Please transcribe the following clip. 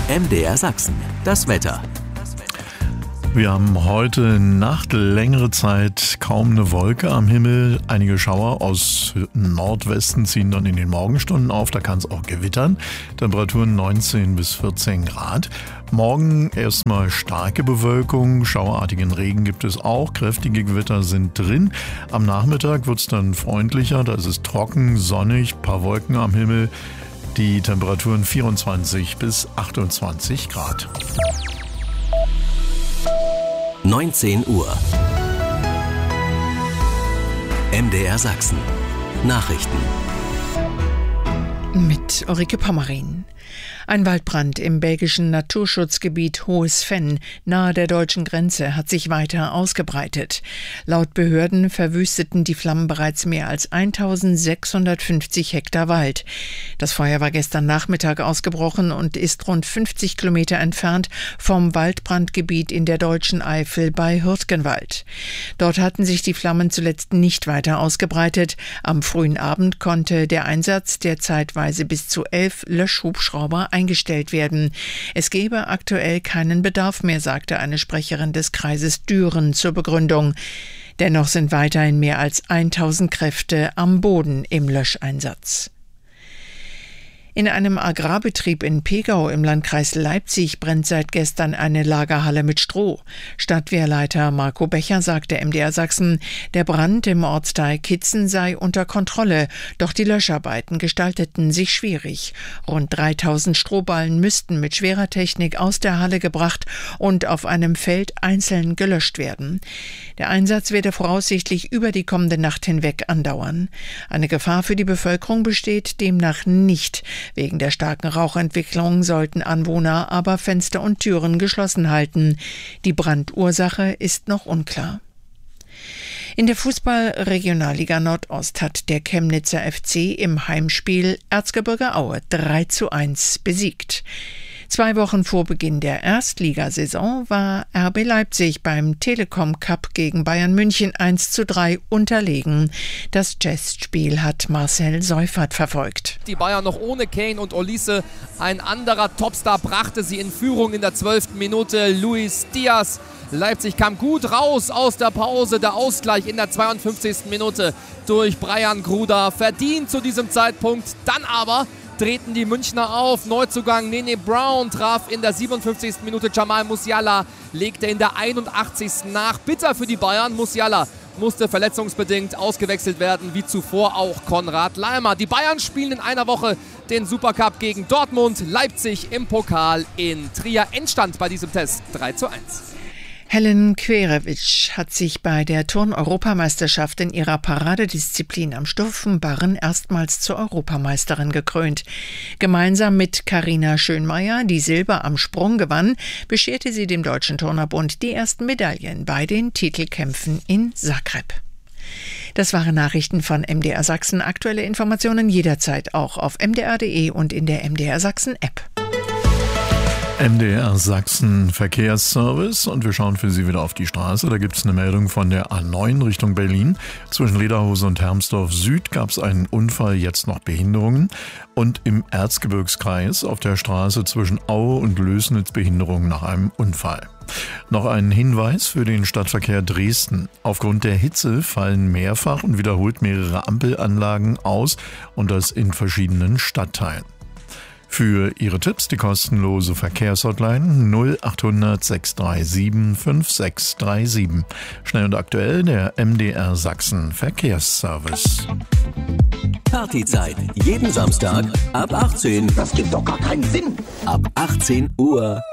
MDR Sachsen, das Wetter. Wir haben heute Nacht längere Zeit kaum eine Wolke am Himmel. Einige Schauer aus Nordwesten ziehen dann in den Morgenstunden auf. Da kann es auch gewittern. Temperaturen 19 bis 14 Grad. Morgen erstmal starke Bewölkung. Schauerartigen Regen gibt es auch. Kräftige Gewitter sind drin. Am Nachmittag wird es dann freundlicher. Da ist es trocken, sonnig, paar Wolken am Himmel. Die Temperaturen 24 bis 28 Grad. 19 Uhr. MDR Sachsen. Nachrichten. Mit Ulrike Pommerin. Ein Waldbrand im belgischen Naturschutzgebiet Hohes Venn nahe der deutschen Grenze hat sich weiter ausgebreitet. Laut Behörden verwüsteten die Flammen bereits mehr als 1650 Hektar Wald. Das Feuer war gestern Nachmittag ausgebrochen und ist rund 50 Kilometer entfernt vom Waldbrandgebiet in der deutschen Eifel bei Hürtgenwald. Dort hatten sich die Flammen zuletzt nicht weiter ausgebreitet. Am frühen Abend konnte der Einsatz der zeitweise bis zu 11 Löschhubschrauber eingestellt werden. Es gebe aktuell keinen Bedarf mehr, sagte eine Sprecherin des Kreises Düren zur Begründung. Dennoch sind weiterhin mehr als 1000 Kräfte am Boden im Löscheinsatz. In einem Agrarbetrieb in Pegau im Landkreis Leipzig brennt seit gestern eine Lagerhalle mit Stroh. Stadtwehrleiter Marco Becher sagte MDR Sachsen, der Brand im Ortsteil Kitzen sei unter Kontrolle, doch die Löscharbeiten gestalteten sich schwierig. Rund 3000 Strohballen müssten mit schwerer Technik aus der Halle gebracht und auf einem Feld einzeln gelöscht werden. Der Einsatz werde voraussichtlich über die kommende Nacht hinweg andauern. Eine Gefahr für die Bevölkerung besteht demnach nicht. Wegen der starken Rauchentwicklung sollten Anwohner aber Fenster und Türen geschlossen halten. Die Brandursache ist noch unklar. In der Fußball-Regionalliga Nordost hat der Chemnitzer FC im Heimspiel Erzgebirge Aue 3:1 besiegt. 2 Wochen vor Beginn der Erstligasaison war RB Leipzig beim Telekom Cup gegen Bayern München 1:3 unterlegen. Das Testspiel hat Marcel Seufert verfolgt. Die Bayern noch ohne Kane und Olise. Ein anderer Topstar brachte sie in Führung in der 12. Minute. Luis Diaz. Leipzig kam gut raus aus der Pause. Der Ausgleich in der 52. Minute durch Brian Gruda. Verdient zu diesem Zeitpunkt. Dann aber drehten die Münchner auf. Neuzugang Nene Brown traf in der 57. Minute. Jamal Musiala legte in der 81. nach. Bitter für die Bayern. Musiala musste verletzungsbedingt ausgewechselt werden, wie zuvor auch Konrad Laimer. Die Bayern spielen in einer Woche den Supercup gegen Dortmund. Leipzig im Pokal in Trier. Endstand bei diesem Test 3:1. Helen Querevich hat sich bei der Turn-Europameisterschaft in ihrer Paradedisziplin am Stufenbarren erstmals zur Europameisterin gekrönt. Gemeinsam mit Carina Schönmeier, die Silber am Sprung gewann, bescherte sie dem Deutschen Turnerbund die ersten Medaillen bei den Titelkämpfen in Zagreb. Das waren Nachrichten von MDR Sachsen. Aktuelle Informationen jederzeit auch auf mdr.de und in der MDR Sachsen App. MDR Sachsen Verkehrsservice und wir schauen für Sie wieder auf die Straße. Da gibt es eine Meldung von der A9 Richtung Berlin. Zwischen Lederhose und Hermsdorf Süd gab es einen Unfall, jetzt noch Behinderungen. Und im Erzgebirgskreis auf der Straße zwischen Aue und Lößnitz Behinderungen nach einem Unfall. Noch ein Hinweis für den Stadtverkehr Dresden. Aufgrund der Hitze fallen mehrfach und wiederholt mehrere Ampelanlagen aus und das in verschiedenen Stadtteilen. Für Ihre Tipps die kostenlose Verkehrshotline 0800 637 5637. Schnell und aktuell der MDR Sachsen Verkehrsservice. Partyzeit. Jeden Samstag ab 18. Das gibt doch gar keinen Sinn. Ab 18 Uhr